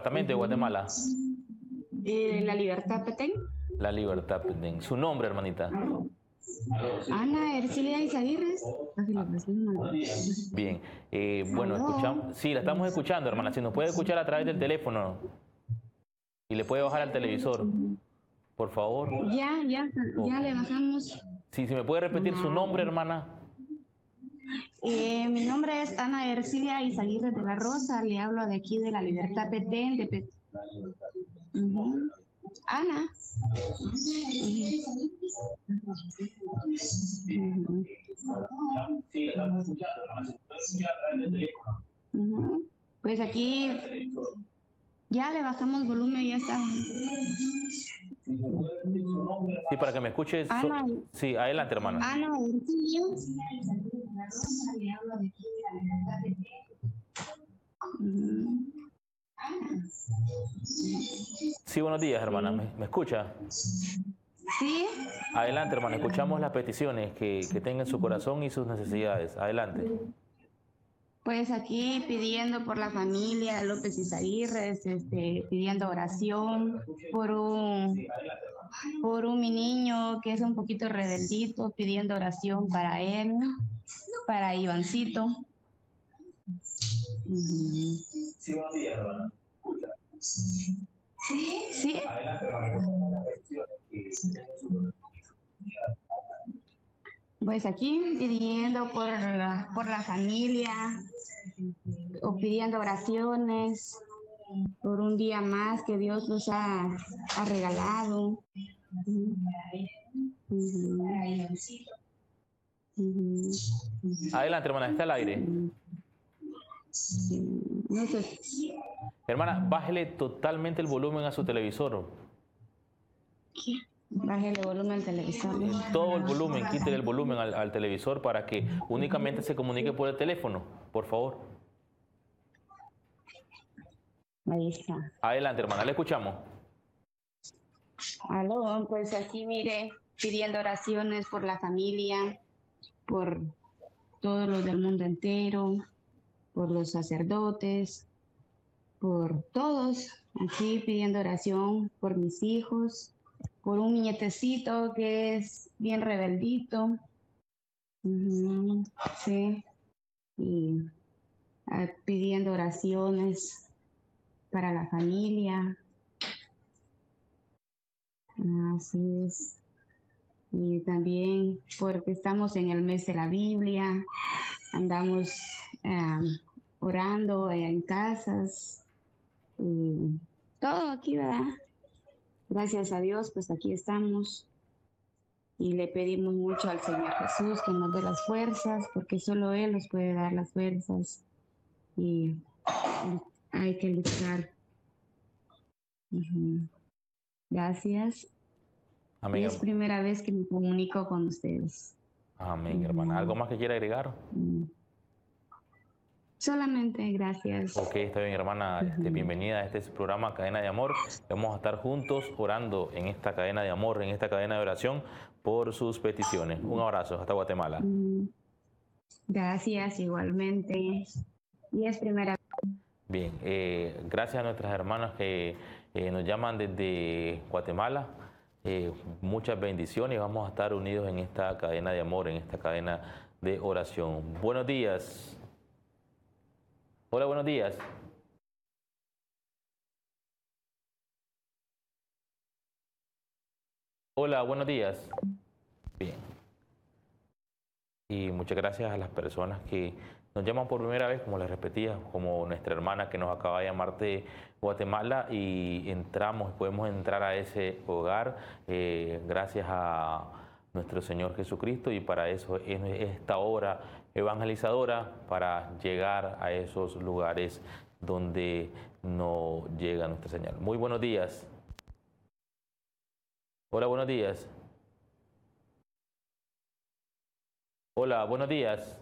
departamento de Guatemala? La Libertad Petén. La Libertad Petén. ¿Su nombre, hermanita? Ana Ercilia Izaguirre. Bien. Bueno, escuchamos. Sí, la estamos escuchando, hermana. Si nos puede escuchar a través del teléfono y le puede bajar al televisor, por favor. Ya le bajamos. Sí, si me puede repetir su nombre, hermana. Mi nombre es Ana Ercilia Izaguirre de la Rosa. Le hablo de aquí de la Libertad Petén. Ana. Pues aquí ya le bajamos volumen, ya está. Sí, para que me escuche. Ana, sí, adelante, hermana. Ana Ercilia. Sí, buenos días, hermana. ¿Me escucha? Sí. Adelante, hermana. Escuchamos las peticiones que tenga en su corazón y sus necesidades. Adelante. Pues aquí pidiendo por la familia López Izaguirre, pidiendo oración por un mi niño que es un poquito rebeldito, pidiendo oración para él, para Ivancito. Sí, buenos días, hermana. Sí. Pues aquí pidiendo por la familia, o pidiendo oraciones por un día más que Dios nos ha regalado. Adelante, hermana, está al aire. No sé. Hermana, bájele totalmente el volumen a su televisor. Bájele el volumen al televisor. Todo el volumen, quítele el volumen al televisor para que únicamente se comunique por el teléfono, por favor. Ahí está. Adelante, hermana, le escuchamos. Aló, pues aquí mire, pidiendo oraciones por la familia, por todos los del mundo entero, por los sacerdotes, por todos, aquí pidiendo oración por mis hijos, por un nietecito que es bien rebeldito. Sí, y pidiendo oraciones para la familia. Así es. Y también porque estamos en el mes de la Biblia, andamos orando en casas y todo aquí, ¿verdad? Gracias a Dios, pues aquí estamos y le pedimos mucho al Señor Jesús que nos dé las fuerzas, porque solo Él nos puede dar las fuerzas y hay que luchar. Gracias. Amén. Es primera vez que me comunico con ustedes. Amén, hermana. ¿Algo más que quiera agregar? Solamente gracias. Ok, está bien, hermana. Bienvenida a este programa Cadena de Amor. Vamos a estar juntos orando en esta cadena de amor, en esta cadena de oración por sus peticiones. Un abrazo hasta Guatemala. Gracias, igualmente. Y es primera vez. Bien, gracias a nuestras hermanas que nos llaman desde Guatemala. Muchas bendiciones. Vamos a estar unidos en esta cadena de amor, en esta cadena de oración. Buenos días. Hola, buenos días. Hola, buenos días. Bien. Y muchas gracias a las personas que nos llaman por primera vez, como les repetía, como nuestra hermana que nos acaba de llamar de Guatemala y podemos entrar a ese hogar gracias a nuestro Señor Jesucristo, y para eso es esta obra evangelizadora, para llegar a esos lugares donde no llega nuestra señal. Muy buenos días. Hola, buenos días. Hola, buenos días.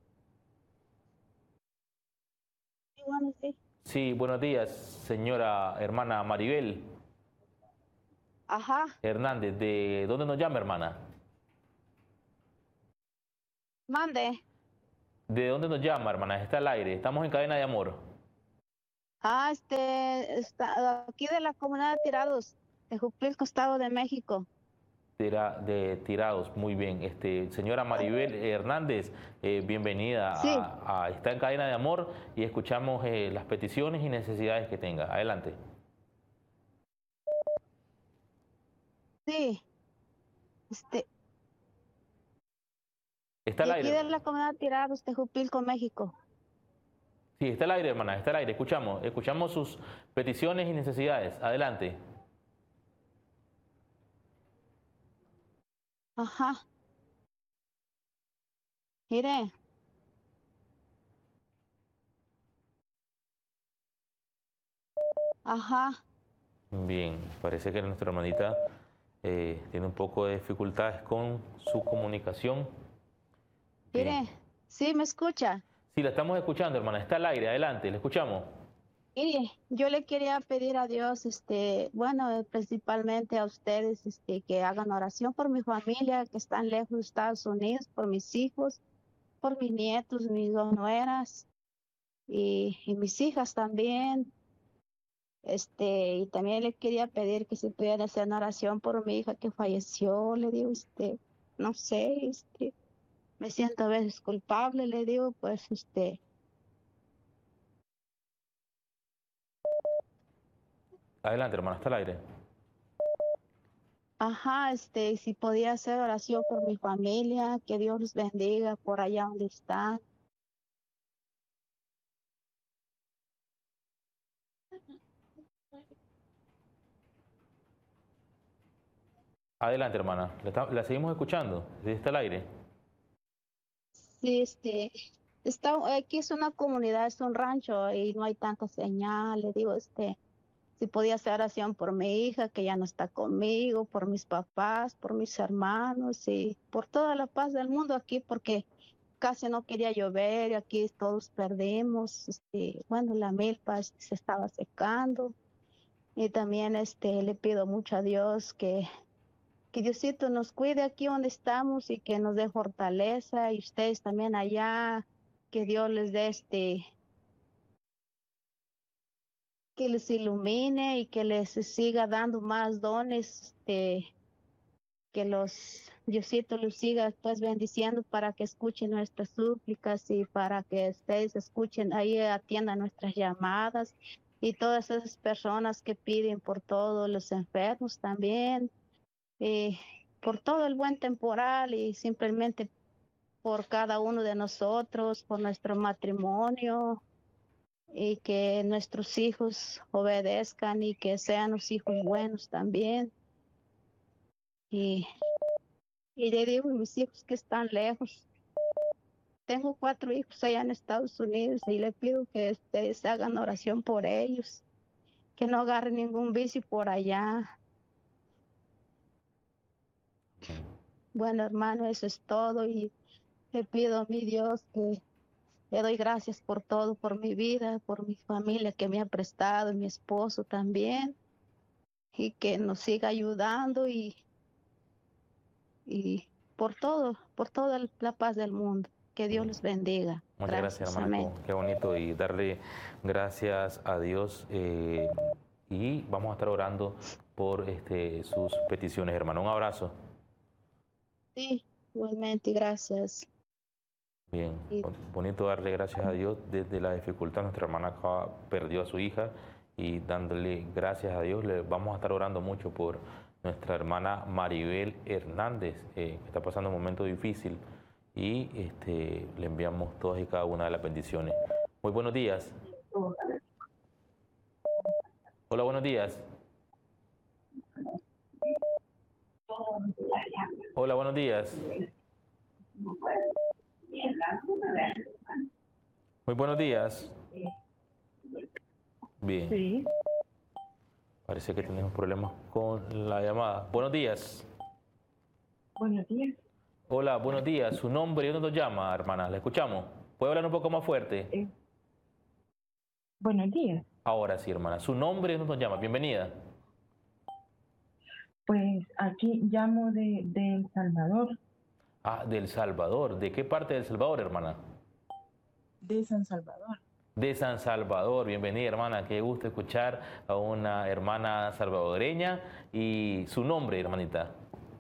Sí, buenos días, señora hermana Maribel. Ajá. Hernández, ¿de dónde nos llama, hermana? Mande. ¿De dónde nos llama, hermana? Está al aire. Estamos en cadena de amor. Está aquí de la comunidad de Tirados, de Jupilco, Estado de México. De Tirados, muy bien. Señora Maribel Hernández, bienvenida Sí, Está en Cadena de Amor y escuchamos las peticiones y necesidades que tenga. Adelante. sí, este, Está al de aquí aire. de la comunidad de Tirados, de Jupilco, México. Sí, está al aire, hermana, está al aire. Escuchamos sus peticiones y necesidades. Adelante. Ajá, mire, ajá, Bien, parece que nuestra hermanita tiene un poco de dificultades con su comunicación. Bien. mire, sí, me escucha. Sí, la estamos escuchando, hermana. Está al aire. Adelante, le escuchamos. Mire, yo le quería pedir a Dios, bueno, principalmente a ustedes, que hagan oración por mi familia que están lejos de Estados Unidos, por mis hijos, por mis nietos, mis dos nueras y mis hijas también. Y también le quería pedir que se pudieran hacer una oración por mi hija que falleció, le digo, no sé, me siento a veces culpable, le digo, pues, Adelante, hermana, está al aire. ajá, si podía hacer oración por mi familia, que Dios los bendiga por allá donde están. Adelante, hermana. La seguimos escuchando. Sí, está al aire. Sí, aquí es una comunidad, es un rancho y no hay tanta señal, le digo, si podía hacer oración por mi hija que ya no está conmigo, por mis papás, por mis hermanos y por toda la paz del mundo aquí, porque casi no quería llover y aquí todos perdimos, bueno, la milpa se estaba secando y también le pido mucho a Dios que Diosito nos cuide aquí donde estamos y que nos dé fortaleza y ustedes también allá, que Dios les dé que les ilumine y que les siga dando más dones, que los Diosito los siga pues bendiciendo para que escuchen nuestras súplicas y para que ustedes escuchen, ahí atiendan nuestras llamadas y todas esas personas que piden por todos los enfermos también, eh, por todo el buen temporal y simplemente por cada uno de nosotros, por nuestro matrimonio y que nuestros hijos obedezcan y que sean los hijos buenos también. Y, y le digo a mis hijos que están lejos. Tengo 4 hijos allá en Estados Unidos y le pido que ustedes hagan oración por ellos, que no agarren ningún vicio por allá. Bueno, hermano, eso es todo y le pido a mi Dios que le doy gracias por todo, por mi vida, por mi familia que me ha prestado, mi esposo también, y que nos siga ayudando y por toda la paz del mundo. Que Dios los bendiga. Muchas gracias, Gracias, hermana. amén. Qué bonito y darle gracias a Dios. Y vamos a estar orando por sus peticiones, hermano. Un abrazo. Sí, igualmente, gracias. Bien, Y bonito darle gracias a Dios desde la dificultad. Nuestra hermana perdió a su hija y dándole gracias a Dios, le vamos a estar orando mucho por nuestra hermana Maribel Hernández, que está pasando un momento difícil y le enviamos todas y cada una de las bendiciones. Muy buenos días. Hola, buenos días. Hola, buenos días. Muy buenos días. Bien. Sí, Parece que tenemos problemas con la llamada. Buenos días. buenos días. Hola, buenos días. ¿Su nombre y dónde nos llama, hermana? ¿La escuchamos? ¿Puede hablar un poco más fuerte? Eh, buenos días. Ahora sí, hermana. ¿Su nombre y dónde nos llama? Bienvenida. Pues aquí llamo de El Salvador, Ah, del Salvador. ¿De qué parte del Salvador, hermana? de San Salvador. de San Salvador. Bienvenida, hermana. Qué gusto escuchar a una hermana salvadoreña. Y su nombre, hermanita.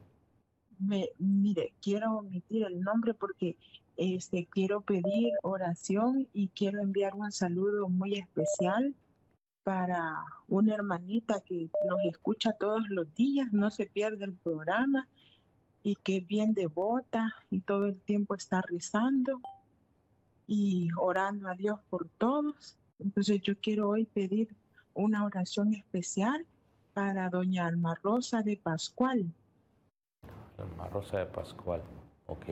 Mire, quiero omitir el nombre porque quiero pedir oración y quiero enviar un saludo muy especial para una hermanita que nos escucha todos los días, no se pierde el programa y que es bien devota y todo el tiempo está rezando y orando a Dios por todos. Entonces yo quiero hoy pedir una oración especial para doña Alma Rosa de Pascual. Alma Rosa de Pascual. Ok.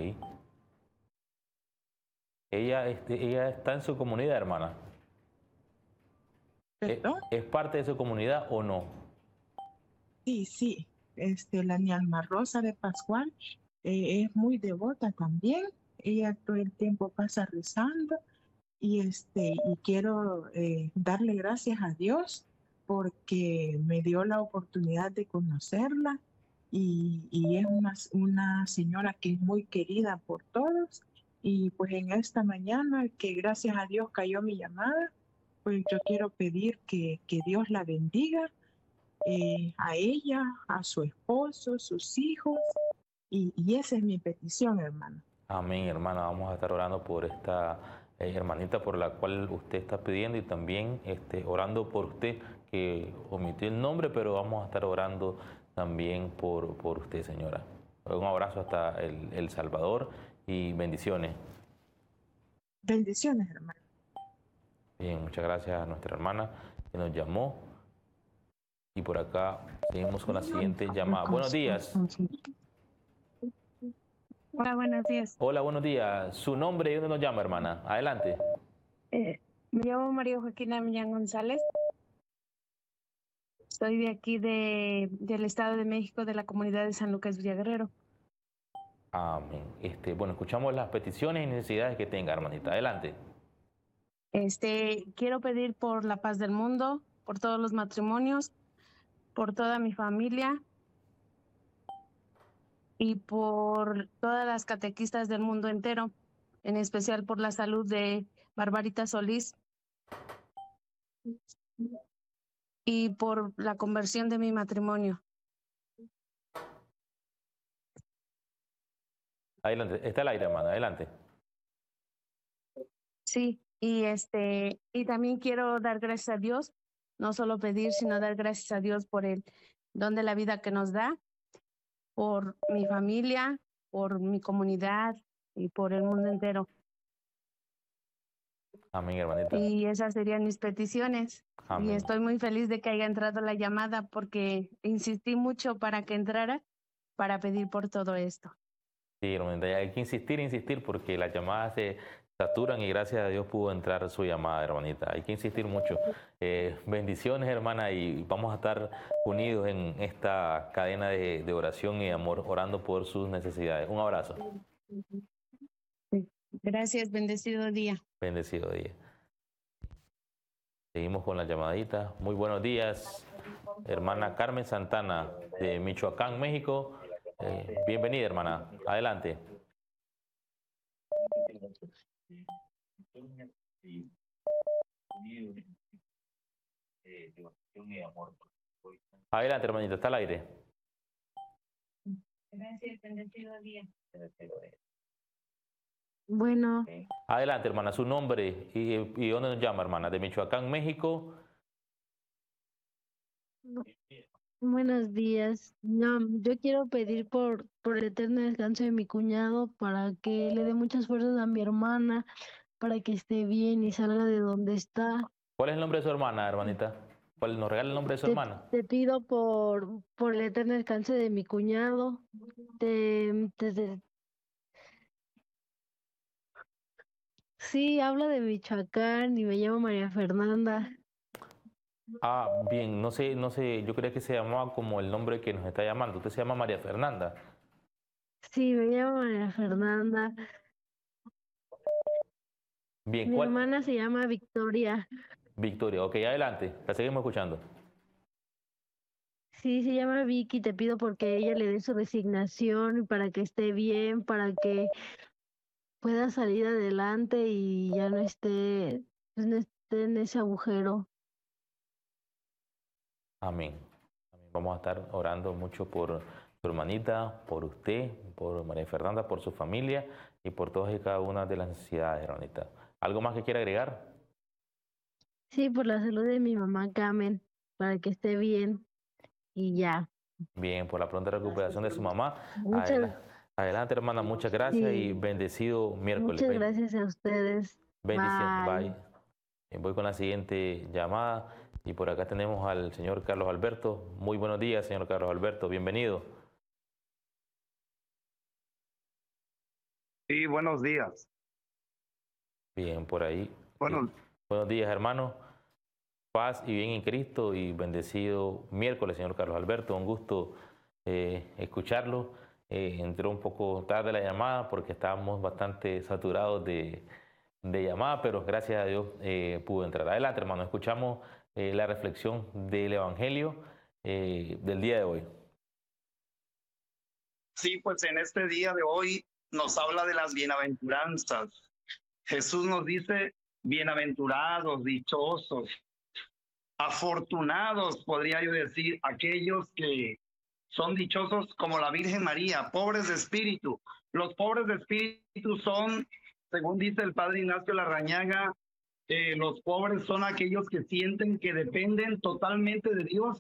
Ella está en su comunidad, hermana. ¿Perdón? ¿Es parte de su comunidad o no? Sí. La niña Alma Rosa de Pascual es muy devota también. Ella todo el tiempo pasa rezando y quiero darle gracias a Dios porque me dio la oportunidad de conocerla y es una señora que es muy querida por todos. Y pues en esta mañana, que gracias a Dios cayó mi llamada, pues yo quiero pedir que Dios la bendiga, a ella, a su esposo, sus hijos, y esa es mi petición, hermano. Amén, hermana. Vamos a estar orando por esta hermanita por la cual usted está pidiendo y también orando por usted, que omitió el nombre, pero vamos a estar orando también por usted, señora. Un abrazo hasta El Salvador y bendiciones. Bendiciones, hermano. Bien, muchas gracias a nuestra hermana que nos llamó. Y por acá seguimos con la siguiente llamada. Buenos días. Hola, buenos días. Hola, buenos días. ¿Su nombre y dónde nos llama, hermana? Adelante. Me llamo María Joaquina Millán González. Soy de aquí del Estado de México, de la comunidad de San Lucas Villaguerrero. Amén. Bueno, escuchamos las peticiones y necesidades que tenga, hermanita. Adelante. Quiero pedir por la paz del mundo, por todos los matrimonios, por toda mi familia y por todas las catequistas del mundo entero, en especial por la salud de Barbarita Solís y por la conversión de mi matrimonio. Adelante. Está al aire, hermana. Adelante. Sí, y también quiero dar gracias a Dios, no solo pedir, sino dar gracias a Dios por el don de la vida que nos da, por mi familia, por mi comunidad y por el mundo entero. Amén, hermanita. Y esas serían mis peticiones. Amén. Y estoy muy feliz de que haya entrado la llamada porque insistí mucho para que entrara para pedir por todo esto. Sí, hermanita, hay que insistir porque las llamadas se saturan y gracias a Dios pudo entrar su llamada, hermanita. Hay que insistir mucho. Bendiciones, hermana, y vamos a estar unidos en esta cadena de oración y amor, orando por sus necesidades. Un abrazo. Gracias, bendecido día. Bendecido día. Seguimos con la llamadita. Muy buenos días, hermana Carmen Santana de Michoacán, México. Bienvenida, hermana. Adelante. Adelante, hermanita, está al aire. Gracias, bendecido día. Bueno, Adelante, hermana, su nombre y dónde nos llama, hermana. De Michoacán, México. buenos días. No, yo quiero pedir por el eterno descanso de mi cuñado para que le dé muchas fuerzas a mi hermana, para que esté bien y salga de donde está. ¿Cuál es el nombre de su hermana, hermanita? ¿Cuál nos regala el nombre de su hermana? Te pido por el eterno descanso de mi cuñado. Sí, habla de Michoacán y me llamo María Fernanda. Ah, bien, no sé, yo creía que se llamaba como el nombre que nos está llamando. Usted se llama María Fernanda. Sí, me llamo María Fernanda. Bien, Mi ¿cuál? hermana se llama Victoria. Victoria, ok, adelante, la seguimos escuchando. Sí, se llama Vicky. Te pido porque ella le dé su resignación y para que esté bien, para que pueda salir adelante y ya no esté no esté en ese agujero. Amén. Vamos a estar orando mucho por su hermanita, por usted, por María Fernanda, por su familia y por todas y cada una de las necesidades, hermanita. ¿Algo más que quiera agregar? Sí, por la salud de mi mamá Carmen, para que esté bien y ya. Bien, por la pronta recuperación de su mamá. Muchas, Adelante, hermana, muchas gracias y sí, bendecido miércoles. muchas gracias a ustedes. Bendiciones, Bye. bye. Voy con la siguiente llamada y por acá tenemos al señor Carlos Alberto. Muy buenos días, señor Carlos Alberto, bienvenido. Sí, buenos días. Bien, por ahí. Bueno, Buenos días, hermano. Paz y bien en Cristo y bendecido miércoles, señor Carlos Alberto. Un gusto escucharlo. Entró un poco tarde la llamada porque estábamos bastante saturados de llamada, pero gracias a Dios pudo entrar. Adelante, hermano. Escuchamos la reflexión del Evangelio del día de hoy. sí, pues en este día de hoy nos habla de las bienaventuranzas. Jesús nos dice, bienaventurados, dichosos, afortunados, podría yo decir, aquellos que son dichosos como la Virgen María, pobres de espíritu. Los pobres de espíritu son, según dice el padre Ignacio Larrañaga, los pobres son aquellos que sienten que dependen totalmente de Dios.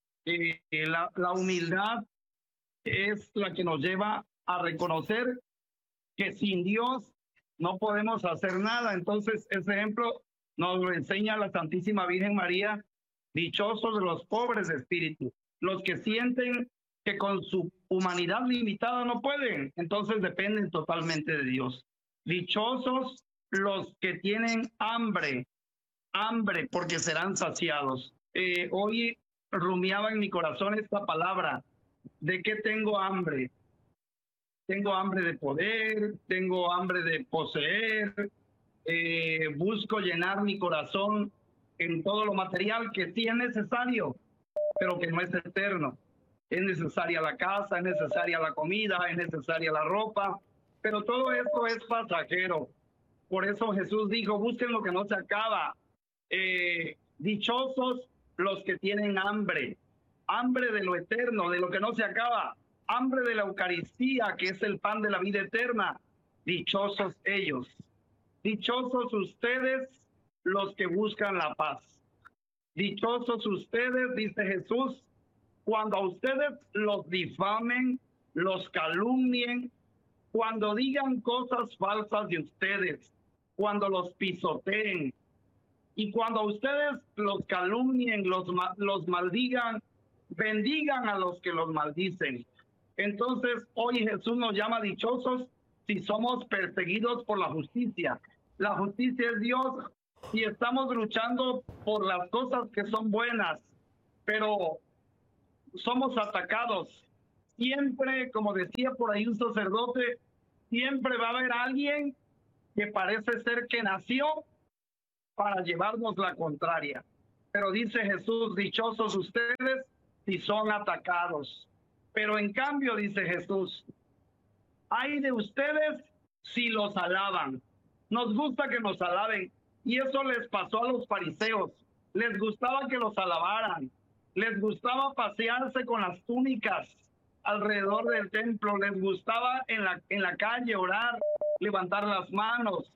La humildad es la que nos lleva a reconocer que sin Dios no podemos hacer nada. Entonces, ese ejemplo nos lo enseña la Santísima Virgen María. Dichosos de los pobres de espíritu, los que sienten que con su humanidad limitada no pueden, entonces dependen totalmente de Dios. Dichosos los que tienen hambre porque serán saciados. Hoy rumiaba en mi corazón esta palabra, ¿de qué tengo hambre? Tengo hambre de poder, tengo hambre de poseer, busco llenar mi corazón en todo lo material que sí es necesario, pero que no es eterno. Es necesaria la casa, es necesaria la comida, es necesaria la ropa, pero todo esto es pasajero. Por eso Jesús dijo, busquen lo que no se acaba. Dichosos los que tienen hambre de lo eterno, de lo que no se acaba, hambre de la Eucaristía, que es el pan de la vida eterna. Dichosos ellos. Dichosos ustedes los que buscan la paz. Dichosos ustedes, dice Jesús, cuando a ustedes los difamen, los calumnien, cuando digan cosas falsas de ustedes, cuando los pisoteen, y cuando a ustedes los calumnien, los maldigan, bendigan a los que los maldicen. Entonces, hoy Jesús nos llama dichosos si somos perseguidos por la justicia. La justicia es Dios y estamos luchando por las cosas que son buenas, pero somos atacados. Siempre, como decía por ahí un sacerdote, siempre va a haber alguien que parece ser que nació para llevarnos la contraria. Pero dice Jesús, dichosos ustedes si son atacados. Pero en cambio, dice Jesús, ay de ustedes si los alaban. Nos gusta que nos alaben. Y eso les pasó a los fariseos. Les gustaba que los alabaran. Les gustaba pasearse con las túnicas alrededor del templo. Les gustaba en la calle orar, levantar las manos.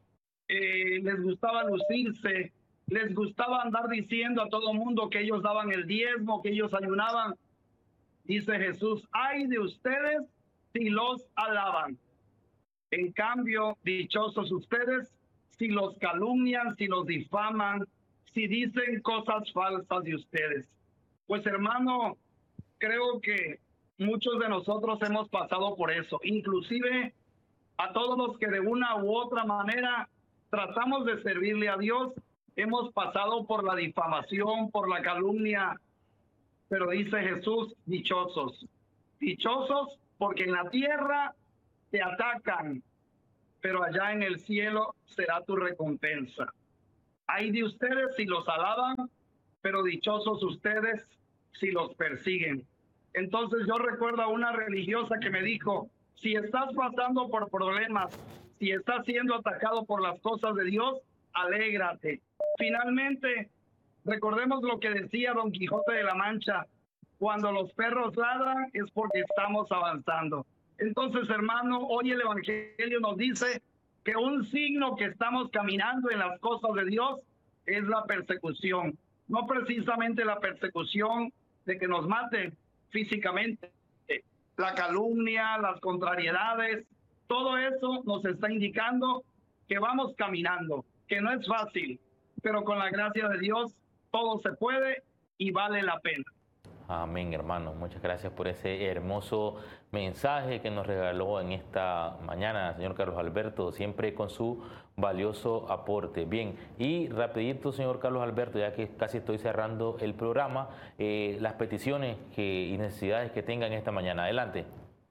Les gustaba lucirse. Les gustaba andar diciendo a todo mundo que ellos daban el diezmo, que ellos ayunaban. Dice Jesús, ay de ustedes si los alaban. En cambio, dichosos ustedes si los calumnian, si los difaman, si dicen cosas falsas de ustedes. Pues hermano, creo que muchos de nosotros hemos pasado por eso. Inclusive a todos los que de una u otra manera tratamos de servirle a Dios, hemos pasado por la difamación, por la calumnia. Pero dice Jesús, dichosos. Dichosos porque en la tierra te atacan, pero allá en el cielo será tu recompensa. Ay de ustedes si los alaban, pero dichosos ustedes si los persiguen. Entonces yo recuerdo a una religiosa que me dijo, si estás pasando por problemas, si estás siendo atacado por las cosas de Dios, alégrate. Finalmente, recordemos lo que decía Don Quijote de la Mancha: cuando los perros ladran es porque estamos avanzando. Entonces, hermano, hoy el Evangelio nos dice que un signo que estamos caminando en las cosas de Dios es la persecución. No precisamente la persecución de que nos maten físicamente, la calumnia, las contrariedades, todo eso nos está indicando que vamos caminando, que no es fácil, pero con la gracia de Dios todo se puede y vale la pena. Amén, hermano. Muchas gracias por ese hermoso mensaje que nos regaló en esta mañana, señor Carlos Alberto, siempre con su valioso aporte. Bien, y rapidito, señor Carlos Alberto, ya que casi estoy cerrando el programa, las peticiones y necesidades que tengan esta mañana. Adelante.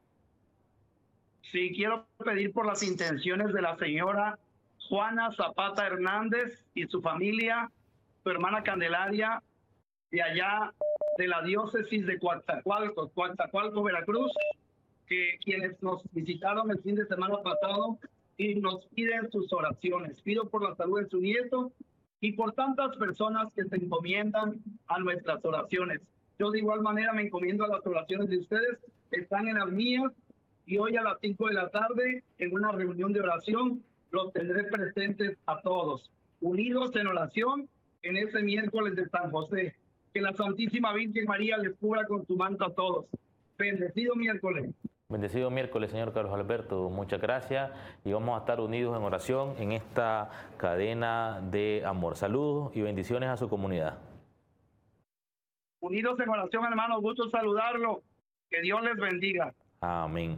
Sí, quiero pedir por las intenciones de la señora Juana Zapata Hernández y su familia, su hermana Candelaria, de allá de la diócesis de Coatzacoalcos, Veracruz, que quienes nos visitaron el fin de semana pasado y nos piden sus oraciones. Pido por la salud de su nieto y por tantas personas que se encomiendan a nuestras oraciones. Yo de igual manera me encomiendo a las oraciones de ustedes, están en las mías, y hoy a las 5 de la tarde, en una reunión de oración, los tendré presentes a todos, unidos en oración en ese miércoles de San José. Que la Santísima Virgen María les cubra con su manto a todos. Bendecido miércoles. Bendecido miércoles, señor Carlos Alberto. Muchas gracias y vamos a estar unidos en oración en esta cadena de amor. Saludos y bendiciones a su comunidad. Unidos en oración, hermanos. Gusto saludarlo. Que Dios les bendiga. Amén.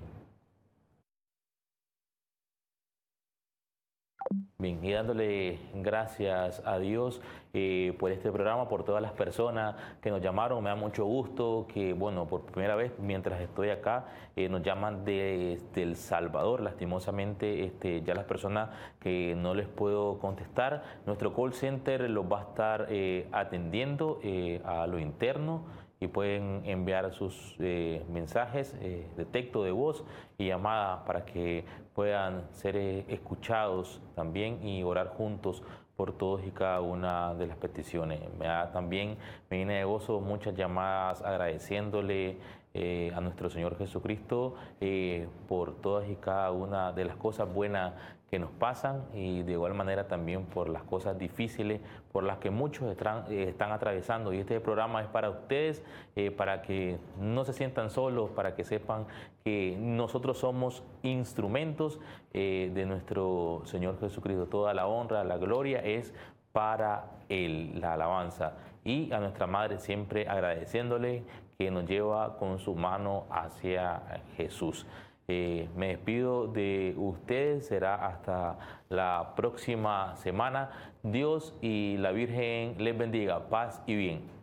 Bien, y dándole gracias a Dios por este programa, por todas las personas que nos llamaron. Me da mucho gusto que, bueno, por primera vez mientras estoy acá, nos llaman desde El Salvador. Lastimosamente, ya las personas que no les puedo contestar, nuestro call center los va a estar atendiendo a lo interno, y pueden enviar sus mensajes de texto, de voz y llamadas para que puedan ser escuchados también y orar juntos por todos y cada una de las peticiones. También me viene de gozo muchas llamadas agradeciéndole a nuestro Señor Jesucristo por todas y cada una de las cosas buenas que nos pasan, y de igual manera también por las cosas difíciles por las que muchos están atravesando. Y este programa es para ustedes, para que no se sientan solos, para que sepan que nosotros somos instrumentos de nuestro Señor Jesucristo. Toda la honra, la gloria es para Él, la alabanza. Y a nuestra Madre siempre agradeciéndole que nos lleva con su mano hacia Jesús. Me despido de ustedes, será hasta la próxima semana. Dios y la Virgen les bendiga, paz y bien.